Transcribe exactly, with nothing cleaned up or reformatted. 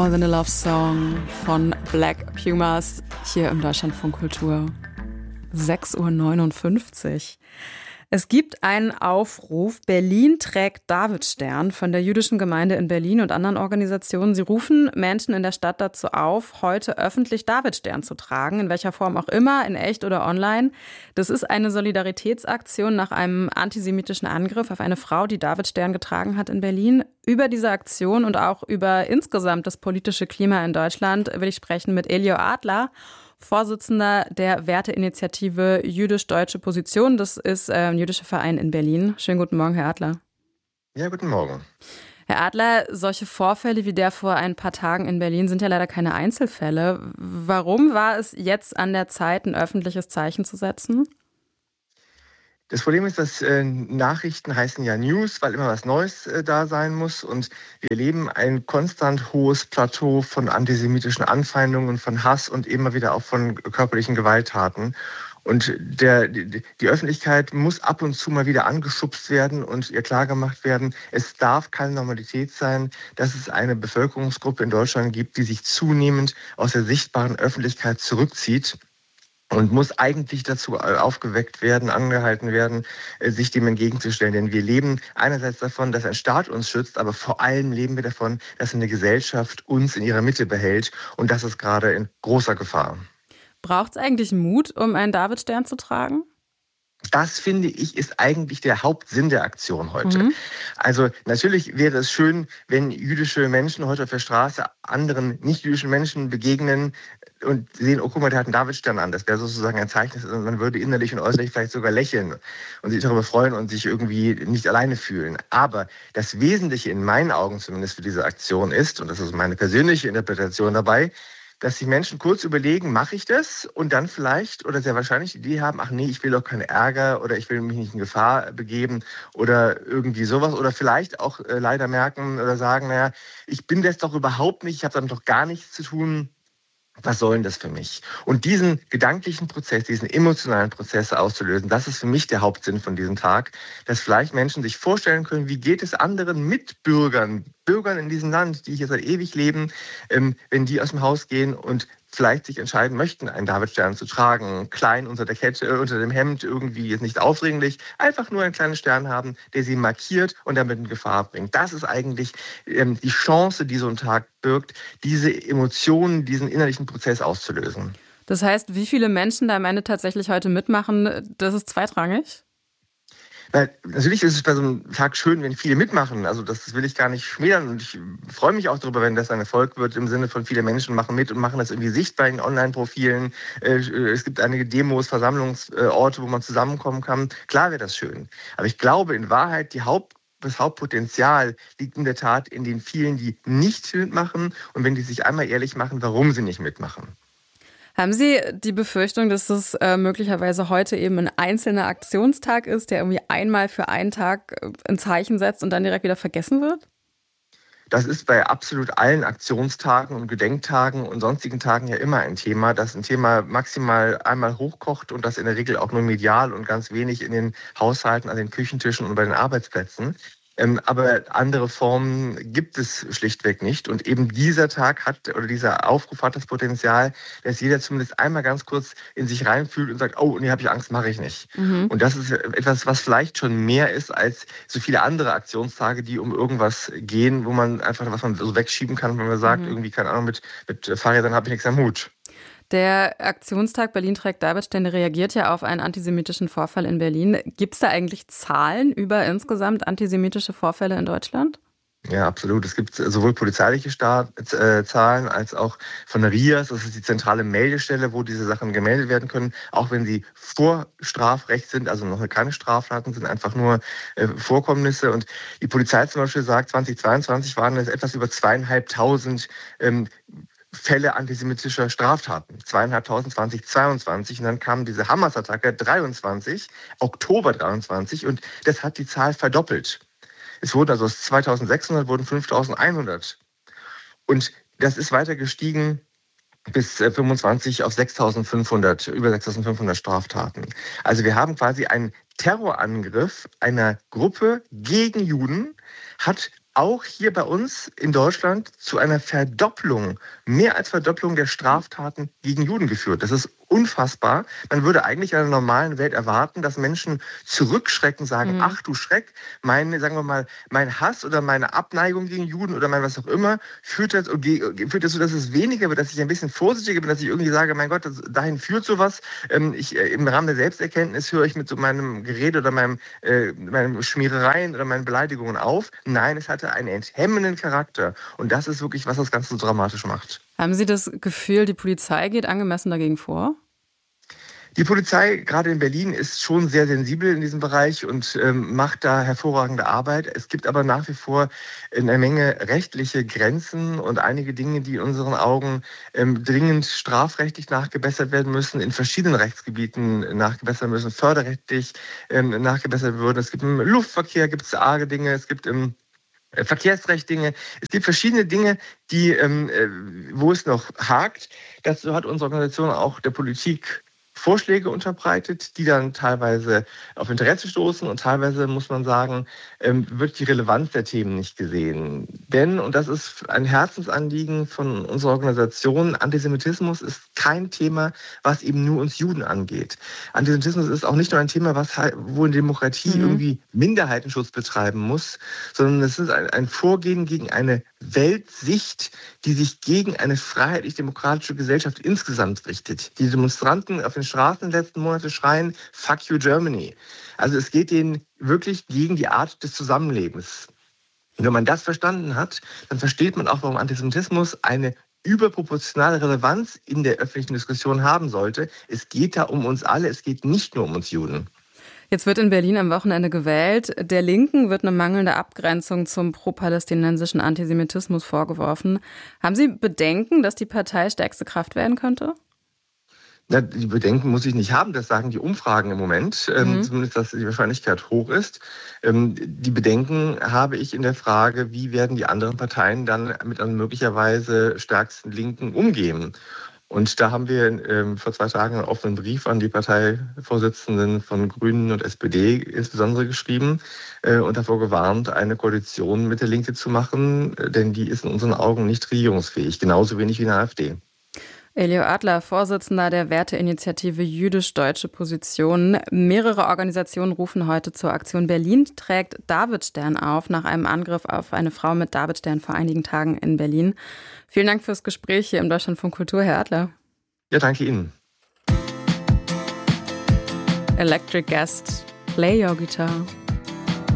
More Than a Love Song von Black Pumas hier im Deutschlandfunk Kultur. sechs Uhr neunundfünfzig. Es gibt einen Aufruf, Berlin trägt Davidstern von der jüdischen Gemeinde in Berlin und anderen Organisationen. Sie rufen Menschen in der Stadt dazu auf, heute öffentlich Davidstern zu tragen, in welcher Form auch immer, in echt oder online. Das ist eine Solidaritätsaktion nach einem antisemitischen Angriff auf eine Frau, die Davidstern getragen hat in Berlin. Über diese Aktion und auch über insgesamt das politische Klima in Deutschland will ich sprechen mit Elio Adler, Vorsitzender der Werteinitiative Jüdisch-Deutsche Position. Das ist ein jüdischer Verein in Berlin. Schönen guten Morgen, Herr Adler. Ja, guten Morgen. Herr Adler, solche Vorfälle wie der vor ein paar Tagen in Berlin sind ja leider keine Einzelfälle. Warum war es jetzt an der Zeit, ein öffentliches Zeichen zu setzen? Das Problem ist, dass äh, Nachrichten heißen ja News, weil immer was Neues äh, da sein muss. Und wir erleben ein konstant hohes Plateau von antisemitischen Anfeindungen, von Hass und immer wieder auch von körperlichen Gewalttaten. Und der, die, die Öffentlichkeit muss ab und zu mal wieder angeschubst werden und ihr klargemacht werden, es darf keine Normalität sein, dass es eine Bevölkerungsgruppe in Deutschland gibt, die sich zunehmend aus der sichtbaren Öffentlichkeit zurückzieht. Und muss eigentlich dazu aufgeweckt werden, angehalten werden, sich dem entgegenzustellen. Denn wir leben einerseits davon, dass ein Staat uns schützt, aber vor allem leben wir davon, dass eine Gesellschaft uns in ihrer Mitte behält. Und das ist gerade in großer Gefahr. Braucht es eigentlich Mut, um einen Davidstern zu tragen? Das, finde ich, ist eigentlich der Hauptsinn der Aktion heute. Mhm. Also natürlich wäre es schön, wenn jüdische Menschen heute auf der Straße anderen nicht-jüdischen Menschen begegnen und sehen, oh, guck mal, der hat einen Davidstern an. Das wäre sozusagen ein Zeichen, und man würde innerlich und äußerlich vielleicht sogar lächeln und sich darüber freuen und sich irgendwie nicht alleine fühlen. Aber das Wesentliche in meinen Augen zumindest für diese Aktion ist, und das ist meine persönliche Interpretation dabei, dass die Menschen kurz überlegen, mache ich das? Und dann vielleicht oder sehr wahrscheinlich die Idee haben, ach nee, ich will doch keinen Ärger oder ich will mich nicht in Gefahr begeben oder irgendwie sowas. Oder vielleicht auch äh, leider merken oder sagen, naja, ich bin das doch überhaupt nicht, ich habe damit doch gar nichts zu tun. Was soll denn das für mich? Und diesen gedanklichen Prozess, diesen emotionalen Prozess auszulösen, das ist für mich der Hauptsinn von diesem Tag, dass vielleicht Menschen sich vorstellen können, wie geht es anderen Mitbürgern, Bürgern in diesem Land, die hier seit ewig leben, ähm, wenn die aus dem Haus gehen und vielleicht sich entscheiden möchten, einen Davidstern zu tragen, klein unter der Kette, äh, unter dem Hemd, irgendwie jetzt nicht aufdringlich, einfach nur einen kleinen Stern haben, der sie markiert und damit in Gefahr bringt. Das ist eigentlich ähm, die Chance, die so ein Tag birgt, diese Emotionen, diesen innerlichen Prozess auszulösen. Das heißt, wie viele Menschen da am Ende tatsächlich heute mitmachen, das ist zweitrangig? Na, natürlich ist es bei so einem Tag schön, wenn viele mitmachen. Also das will ich gar nicht schmälern. Und ich freue mich auch darüber, wenn das ein Erfolg wird, im Sinne von viele Menschen machen mit und machen das irgendwie sichtbar in Online-Profilen. Es gibt einige Demos, Versammlungsorte, wo man zusammenkommen kann. Klar wäre das schön. Aber ich glaube in Wahrheit, die Haupt Das Hauptpotenzial liegt in der Tat in den vielen, die nicht mitmachen. Und wenn die sich einmal ehrlich machen, warum sie nicht mitmachen. Haben Sie die Befürchtung, dass es äh, möglicherweise heute eben ein einzelner Aktionstag ist, der irgendwie einmal für einen Tag ein Zeichen setzt und dann direkt wieder vergessen wird? Das ist bei absolut allen Aktionstagen und Gedenktagen und sonstigen Tagen ja immer ein Thema, dass ein Thema maximal einmal hochkocht und das in der Regel auch nur medial und ganz wenig in den Haushalten, an den Küchentischen und bei den Arbeitsplätzen. Ähm, aber andere Formen gibt es schlichtweg nicht. Und eben dieser Tag hat, oder dieser Aufruf hat das Potenzial, dass jeder zumindest einmal ganz kurz in sich reinfühlt und sagt, oh, nee, habe ich Angst, mache ich nicht. Mhm. Und das ist etwas, was vielleicht schon mehr ist als so viele andere Aktionstage, die um irgendwas gehen, wo man einfach, was man so wegschieben kann, wenn man sagt, mhm. irgendwie, keine Ahnung, mit, mit Fahrrädern habe ich nichts am Hut. Der Aktionstag Berlin trägt Davidstern reagiert ja auf einen antisemitischen Vorfall in Berlin. Gibt es da eigentlich Zahlen über insgesamt antisemitische Vorfälle in Deutschland? Ja, absolut. Es gibt sowohl polizeiliche Staat, äh, Zahlen als auch von der R I A S, das ist die zentrale Meldestelle, wo diese Sachen gemeldet werden können, auch wenn sie vor Strafrecht sind, also noch keine Straftaten, sind einfach nur äh, Vorkommnisse. Und die Polizei zum Beispiel sagt, zweitausendzweiundzwanzig waren es etwas über zweieinhalbtausend ähm, Fälle antisemitischer Straftaten. Zweieinhalbtausend zweitausendzweiundzwanzig und dann kam diese Hamas-Attacke dreiundzwanzig, Oktober dreiundzwanzig und das hat die Zahl verdoppelt. Es wurden also aus zweitausendsechshundert wurden fünftausendeinhundert. Und das ist weiter gestiegen bis fünfundzwanzig auf sechstausendfünfhundert, über sechstausendfünfhundert Straftaten. Also wir haben quasi einen Terrorangriff einer Gruppe gegen Juden, hat auch hier bei uns in Deutschland zu einer Verdopplung, mehr als Verdopplung der Straftaten gegen Juden geführt. Das ist unfassbar. Man würde eigentlich in einer normalen Welt erwarten, dass Menschen zurückschrecken, sagen, mhm. ach du Schreck, mein, sagen wir mal, mein Hass oder meine Abneigung gegen Juden oder mein was auch immer führt dazu, führt dazu, dass es weniger wird, dass ich ein bisschen vorsichtiger bin, dass ich irgendwie sage, mein Gott, das, dahin führt sowas. Ähm, ich, äh, im Rahmen der Selbsterkenntnis höre ich mit so meinem Gerede oder meinem, äh, meinen Schmierereien oder meinen Beleidigungen auf. Nein, es hatte einen enthemmenden Charakter. Und das ist wirklich, was das Ganze so dramatisch macht. Haben Sie das Gefühl, die Polizei geht angemessen dagegen vor? Die Polizei, gerade in Berlin, ist schon sehr sensibel in diesem Bereich und ähm, macht da hervorragende Arbeit. Es gibt aber nach wie vor eine Menge rechtliche Grenzen und einige Dinge, die in unseren Augen ähm, dringend strafrechtlich nachgebessert werden müssen, in verschiedenen Rechtsgebieten nachgebessert müssen, förderrechtlich ähm, nachgebessert würden. Es gibt im Luftverkehr, gibt es arge Dinge, es gibt im Verkehrsrecht Dinge. Es gibt verschiedene Dinge, die, ähm, wo es noch hakt. Dazu hat unsere Organisation auch der Politik Vorschläge unterbreitet, die dann teilweise auf Interesse stoßen und teilweise, muss man sagen, wird die Relevanz der Themen nicht gesehen. Denn, und das ist ein Herzensanliegen von unserer Organisation, Antisemitismus ist kein Thema, was eben nur uns Juden angeht. Antisemitismus ist auch nicht nur ein Thema, was, wo eine Demokratie mhm. irgendwie Minderheitenschutz betreiben muss, sondern es ist ein, ein Vorgehen gegen eine Weltsicht, die sich gegen eine freiheitlich-demokratische Gesellschaft insgesamt richtet. Die Demonstranten auf den Straßen letzten Monate schreien, fuck you Germany. Also es geht denen wirklich gegen die Art des Zusammenlebens. Und wenn man das verstanden hat, dann versteht man auch, warum Antisemitismus eine überproportionale Relevanz in der öffentlichen Diskussion haben sollte. Es geht da um uns alle, es geht nicht nur um uns Juden. Jetzt wird in Berlin am Wochenende gewählt. Der Linken wird eine mangelnde Abgrenzung zum pro-palästinensischen Antisemitismus vorgeworfen. Haben Sie Bedenken, dass die Partei stärkste Kraft werden könnte? Na, die Bedenken muss ich nicht haben, das sagen die Umfragen im Moment, mhm. ähm, zumindest, dass die Wahrscheinlichkeit hoch ist. Ähm, die Bedenken habe ich in der Frage, wie werden die anderen Parteien dann mit einem möglicherweise stärksten Linken umgehen. Und da haben wir ähm, vor zwei Tagen einen offenen Brief an die Parteivorsitzenden von Grünen und S P D insbesondere geschrieben äh, und davor gewarnt, eine Koalition mit der Linke zu machen, denn die ist in unseren Augen nicht regierungsfähig, genauso wenig wie eine AfD. Elio Adler, Vorsitzender der Werteinitiative Jüdisch-Deutsche Positionen. Mehrere Organisationen rufen heute zur Aktion Berlin trägt Davidstern auf, nach einem Angriff auf eine Frau mit Davidstern vor einigen Tagen in Berlin. Vielen Dank fürs Gespräch hier im Deutschlandfunk Kultur, Herr Adler. Ja, danke Ihnen. Electric Guest, play your guitar.